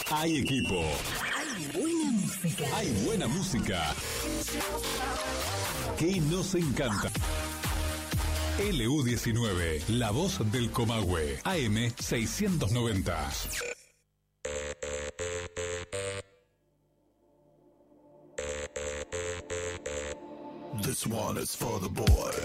Hay equipo. Hay buena música. Hay buena música. Que nos encanta. LU19, la voz del Comahue. AM 690. This one is for the boys.